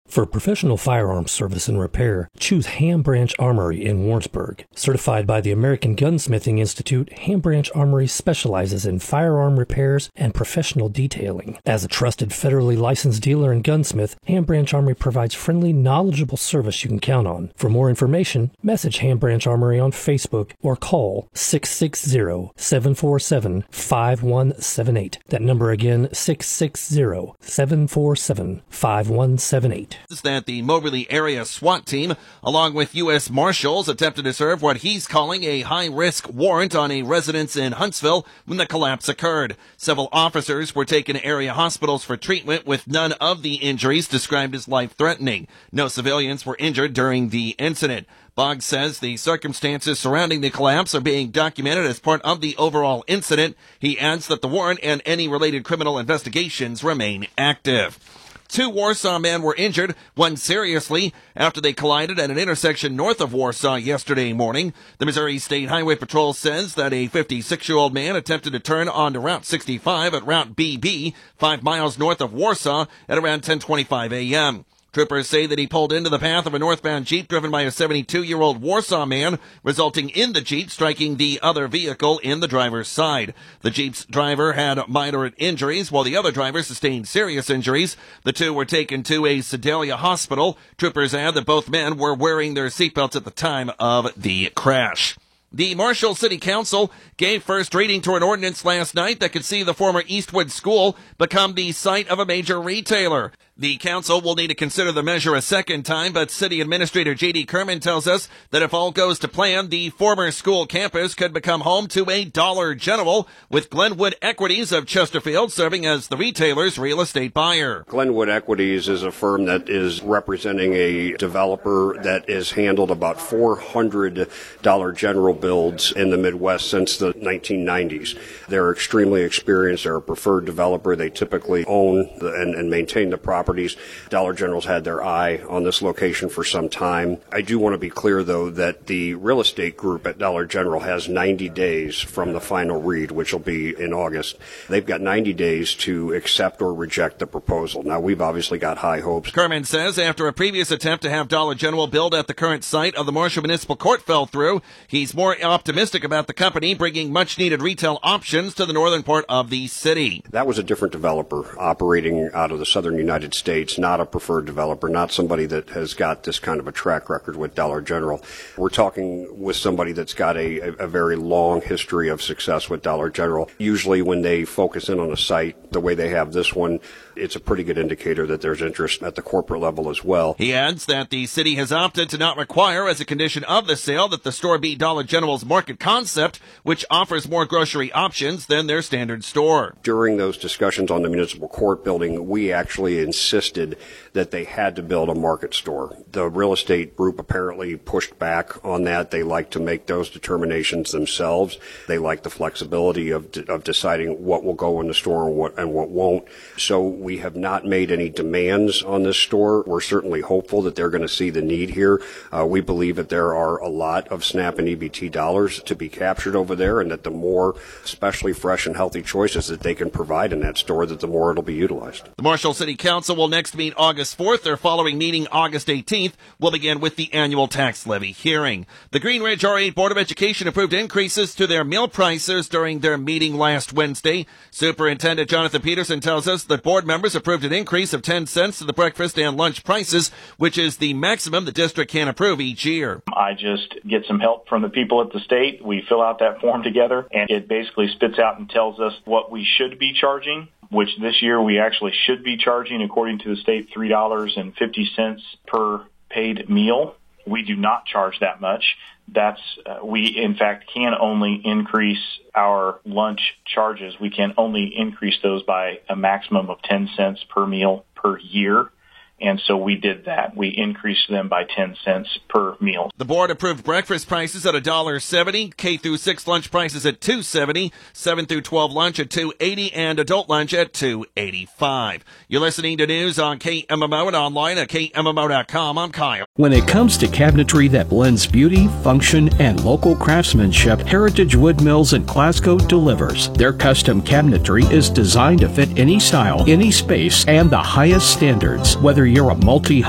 For professional firearms service and repair, choose Ham Branch Armory in Warrensburg. Certified by the American Gunsmithing Institute, Ham Branch Armory specializes in firearm repairs and professional detailing. As a trusted federally licensed dealer and gunsmith, Ham Branch Armory provides friendly, knowledgeable service you can count on. For more information, message Ham Branch Armory on Facebook or call 660-747-5178. That number again, 660-747-5178. That the Moberly area SWAT team, along with U.S. Marshals, attempted to serve what he's calling a high-risk warrant on a residence in Huntsville when the collapse occurred. Several officers were taken to area hospitals for treatment, with none of the injuries described as life-threatening. No civilians were injured during the incident. Boggs says the circumstances surrounding the collapse are being documented as part of the overall incident. He adds that the warrant and any related criminal investigations remain active. 2 Warsaw men were injured, one seriously, after they collided at an intersection north of Warsaw yesterday morning. The Missouri State Highway Patrol says that a 56-year-old man attempted to turn onto Route 65 at Route BB, 5 miles north of Warsaw, at around 10:25 a.m. Troopers say that he pulled into the path of a northbound Jeep driven by a 72-year-old Warsaw man, resulting in the Jeep striking the other vehicle in the driver's side. The Jeep's driver had moderate injuries, while the other driver sustained serious injuries. The 2 were taken to a Sedalia hospital. Troopers add that both men were wearing their seatbelts at the time of the crash. The Marshall City Council gave first reading to an ordinance last night that could see the former Eastwood School become the site of a major retailer. The council will need to consider the measure a second time, but City Administrator J.D. Kerman tells us that if all goes to plan, the former school campus could become home to a Dollar General, with Glenwood Equities of Chesterfield serving as the retailer's real estate buyer. Glenwood Equities is a firm that is representing a developer that has handled about 400 Dollar General builds in the Midwest since the 1990s. They're extremely experienced. They're a preferred developer. They typically own and maintain the properties. Dollar General's had their eye on this location for some time. I do want to be clear, though, that the real estate group at Dollar General has 90 days from the final read, which will be in August. They've got 90 days to accept or reject the proposal. Now, we've obviously got high hopes. Kerman says after a previous attempt to have Dollar General build at the current site of the Marshall Municipal Court fell through, he's more optimistic about the company bringing much-needed retail options to the northern part of the city. That was a different developer operating out of the southern United States, not a preferred developer, not somebody that has got this kind of a track record with Dollar General. We're talking with somebody that's got a very long history of success with Dollar General. Usually when they focus in on a site the way they have this one, it's a pretty good indicator that there's interest at the corporate level as well. He adds that the city has opted to not require as a condition of the sale that the store be Dollar General's market concept, which offers more grocery options than their standard store. During those discussions on the municipal court building, we actually insisted that they had to build a market store. The real estate group apparently pushed back on that. They like to make those determinations themselves. They like the flexibility of deciding what will go in the store and what won't. So we have not made any demands on this store. We're certainly hopeful that they're going to see the need here. We believe that there are a lot of SNAP and EBT dollars to be captured over there, and that the more especially fresh and healthy choices that they can provide in that store, that the more it'll be utilized. The Marshall City Council will next meet August 4th. Their following meeting, August 18th, will begin with the annual tax levy hearing. The Green Ridge R8 Board of Education approved increases to their meal prices during their meeting last Wednesday. Superintendent Jonathan Peterson tells us that board members approved an increase of 10 cents to the breakfast and lunch prices, which is the maximum the district can approve each year. I just get some help from the people at the state. We fill out that form together, and it basically spits out and tells us what we should be charging, which this year we actually should be charging, according to the state, $3.50 per paid meal. We do not charge that much. We in fact can only increase our lunch charges. We can only increase those by a maximum of 10 cents per meal per year. And so we did that. We increased them by 10 cents per meal. The board approved breakfast prices at $1.70, K through 6 lunch prices at $2.70, 7 through 12 lunch at $2.80, and adult lunch at $2.85. You're listening to news on KMMO and online at KMMO.com. I'm Kyle. When it comes to cabinetry that blends beauty, function, and local craftsmanship, Heritage Wood Mills in Glasgow delivers. Their custom cabinetry is designed to fit any style, any space, and the highest standards. Whether you're a multi